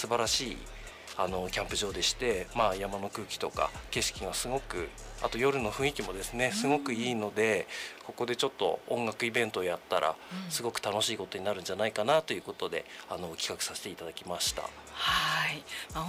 素晴らしいキャンプ場でして、山の空気とか景色がすごく、あと夜の雰囲気もですねすごくいいので、ここでちょっと音楽イベントをやったらすごく楽しいことになるんじゃないかなということで企画させていただきました。 はい、